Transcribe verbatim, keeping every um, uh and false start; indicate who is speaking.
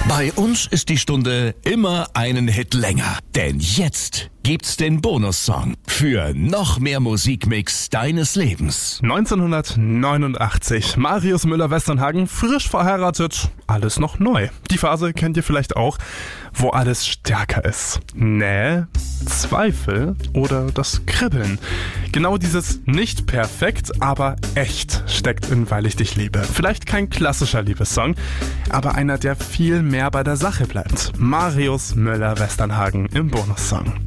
Speaker 1: Bei uns ist die Stunde immer einen Hit länger. Denn jetzt gibt's den Bonussong für noch mehr Musikmix deines Lebens.
Speaker 2: neunzehnhundertneunundachtzig. Marius Müller-Westernhagen, frisch verheiratet, alles noch neu. Die Phase kennt ihr vielleicht auch, wo alles stärker ist. Nähe, Zweifel oder das Kribbeln. Genau dieses nicht perfekt, aber echt steckt in Weil ich dich liebe. Vielleicht kein klassischer Liebessong, aber einer, der viel mehr bei der Sache bleibt. Marius Müller-Westernhagen im Bonussong.